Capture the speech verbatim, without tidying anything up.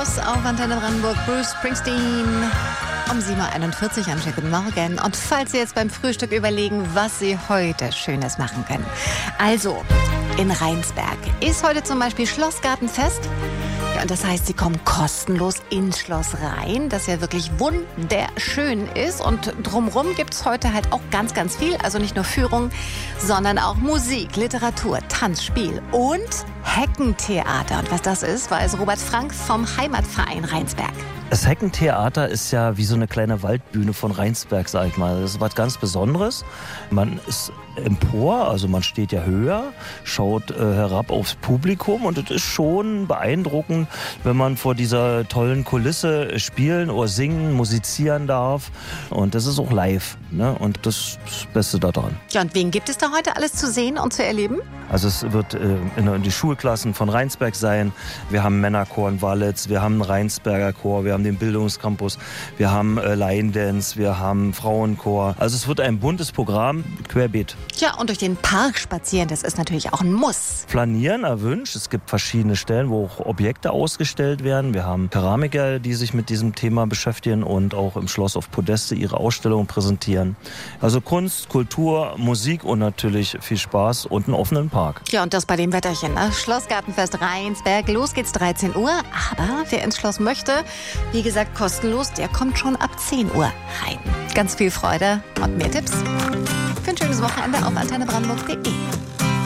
Applaus auf Antenne Brandenburg. Bruce Springsteen um sieben Uhr einundvierzig. Einen schönen guten Morgen. Und falls Sie jetzt beim Frühstück überlegen, was Sie heute Schönes machen können. Also, in Rheinsberg ist heute zum Beispiel Schlossgartenfest. Ja, und das heißt, Sie kommen kostenlos ins Schloss rein, das ja wirklich wunderschön ist. Und drumherum gibt es heute halt auch ganz, ganz viel. Also nicht nur Führung, sondern auch Musik, Literatur, Tanz, Spiel und Heckentheater. Und was das ist, weiß Robert Frank vom Heimatverein Rheinsberg. Das Heckentheater ist ja wie so eine kleine Waldbühne von Rheinsberg, sag ich mal. Das ist was ganz Besonderes. Man ist empor, also man steht ja höher, schaut äh, herab aufs Publikum und es ist schon beeindruckend, wenn man vor dieser tollen Kulisse spielen oder singen, musizieren darf. Und das ist auch live, ne? Und das ist das Beste daran. Ja, und wen gibt es da heute alles zu sehen und zu erleben? Also es wird äh, in die Schulklassen von Rheinsberg sein. Wir haben Männerchor in Wallitz, wir haben einen Rheinsberger Chor, wir haben den Bildungscampus, wir haben äh, Line Dance, wir haben Frauenchor. Also es wird ein buntes Programm, querbeet. Ja, und durch den Park spazieren, das ist natürlich auch ein Muss. Flanieren erwünscht. Es gibt verschiedene Stellen, wo auch Objekte ausgestellt werden. Wir haben Keramiker, die sich mit diesem Thema beschäftigen und auch im Schloss auf Podeste ihre Ausstellungen präsentieren. Also Kunst, Kultur, Musik und natürlich viel Spaß und einen offenen Park. Ja, und das bei dem Wetterchen, ne? Schlossgartenfest Rheinsberg. Los geht's dreizehn Uhr. Aber wer ins Schloss möchte, wie gesagt kostenlos, der kommt schon ab zehn Uhr rein. Ganz viel Freude und mehr Tipps für ein schönes Wochenende auf antenne brandenburg punkt de.